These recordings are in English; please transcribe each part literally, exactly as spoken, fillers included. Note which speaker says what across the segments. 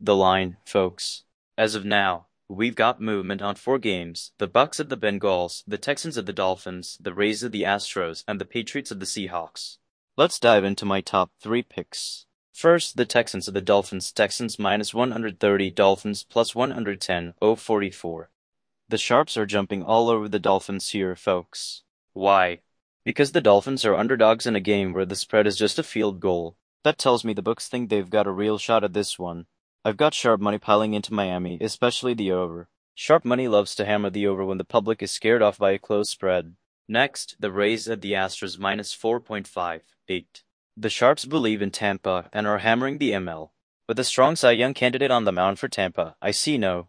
Speaker 1: The line, folks. As of now, we've got movement on four games: the Bucks at the Bengals, the Texans at the Dolphins, the Rays at the Astros, and the Patriots at the Seahawks. Let's dive into my top three picks. First, the Texans at the Dolphins. Texans minus one hundred thirty, Dolphins plus one hundred ten, oh forty-four. The Sharps are jumping all over the Dolphins here, folks. Why? Because the Dolphins are underdogs in a game where the spread is just a field goal. That tells me the books think they've got a real shot at this one. I've got sharp money piling into Miami, especially the over. Sharp money loves to hammer the over when the public is scared off by a close spread. Next, the Rays at the Astros minus four point five, eight. The Sharps believe in Tampa and are hammering the M L. With a strong Cy Young candidate on the mound for Tampa, I see no.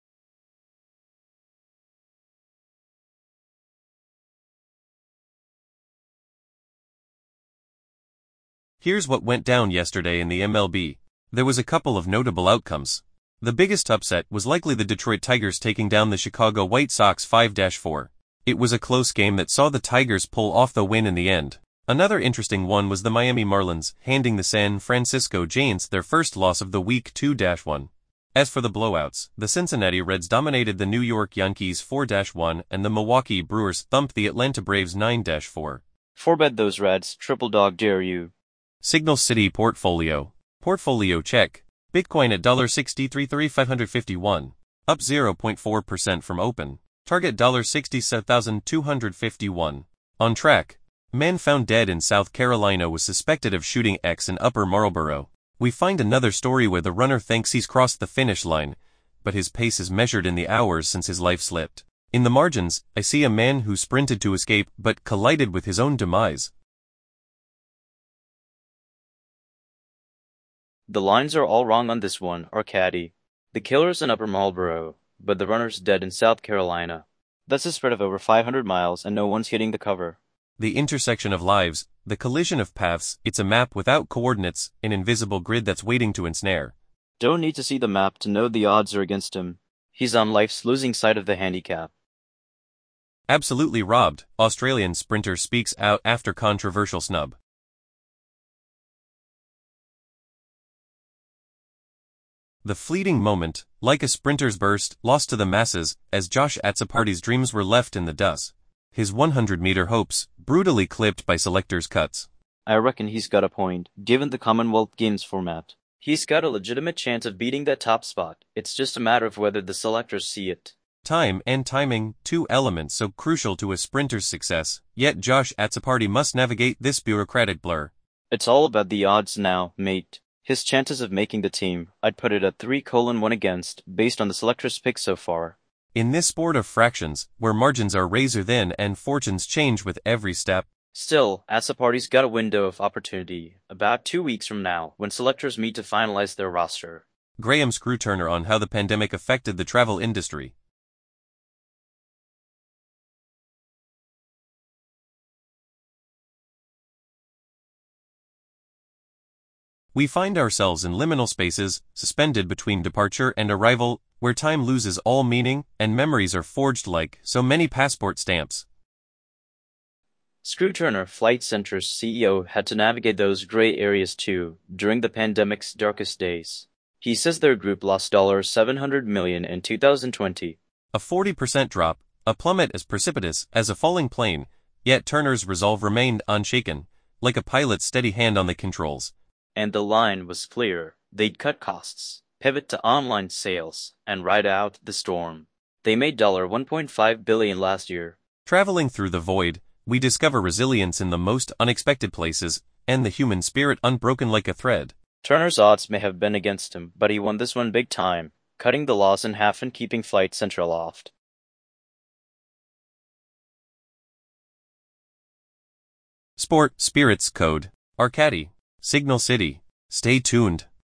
Speaker 2: Here's what went down yesterday in the M L B. There was a couple of notable outcomes. The biggest upset was likely the Detroit Tigers taking down the Chicago White Sox five to four. It was a close game that saw the Tigers pull off the win in the end. Another interesting one was the Miami Marlins handing the San Francisco Giants their first loss of the week two to one. As for the blowouts, the Cincinnati Reds dominated the New York Yankees four to one and the Milwaukee Brewers thumped the Atlanta Braves nine to four.
Speaker 1: Four-bet those Reds, triple dog dare you.
Speaker 2: Signal City Portfolio. Portfolio check. Bitcoin at one sixty-three thousand five hundred fifty-one, up zero point four percent from open. Target one sixty-seven thousand two hundred fifty-one. On track. Man found dead in South Carolina was suspected of shooting X in Upper Marlboro. We find another story where the runner thinks he's crossed the finish line, but his pace is measured in the hours since his life slipped. In the margins, I see a man who sprinted to escape but collided with his own demise.
Speaker 1: The lines are all wrong on this one, Arcady. The killer's in Upper Marlboro, but the runner's dead in South Carolina. That's a spread of over five hundred miles and no one's hitting the cover.
Speaker 2: The intersection of lives, the collision of paths, it's a map without coordinates, an invisible grid that's waiting to ensnare.
Speaker 1: Don't need to see the map to know the odds are against him. He's on life's losing side of the handicap.
Speaker 2: Absolutely robbed, Australian sprinter speaks out after controversial snub. The fleeting moment, like a sprinter's burst, lost to the masses, as Josh Atsaparty's dreams were left in the dust. His one hundred meter hopes, brutally clipped by selectors' cuts.
Speaker 1: I reckon he's got a point, given the Commonwealth Games format. He's got a legitimate chance of beating that top spot. It's just a matter of whether the selectors see it.
Speaker 2: Time and timing, two elements so crucial to a sprinter's success, yet Josh Atsaparty must navigate this bureaucratic blur.
Speaker 1: It's all about the odds now, mate. His chances of making the team, I'd put it at three colon one against, based on the selectors' picks so far.
Speaker 2: In this sport of fractions, where margins are razor thin and fortunes change with every step.
Speaker 1: Still, Atsaparty's got a window of opportunity, about two weeks from now, when selectors meet to finalize their roster.
Speaker 2: Graham Screwturner on how the pandemic affected the travel industry. We find ourselves in liminal spaces, suspended between departure and arrival, where time loses all meaning, and memories are forged like so many passport stamps.
Speaker 1: Screwturner, Flight Center's C E O, had to navigate those gray areas too, during the pandemic's darkest days. He says their group lost seven hundred million dollars in two thousand twenty.
Speaker 2: A forty percent drop, a plummet as precipitous as a falling plane, yet Turner's resolve remained unshaken, like a pilot's steady hand on the controls.
Speaker 1: And the line was clear. They'd cut costs, pivot to online sales, and ride out the storm. They made one point five billion dollars last year.
Speaker 2: Traveling through the void, we discover resilience in the most unexpected places, and the human spirit unbroken like a thread.
Speaker 1: Turner's odds may have been against him, but he won this one big time, cutting the loss in half and keeping Flight Center aloft.
Speaker 2: Sport, Spirits Code, Arcady, Signal City. Stay tuned.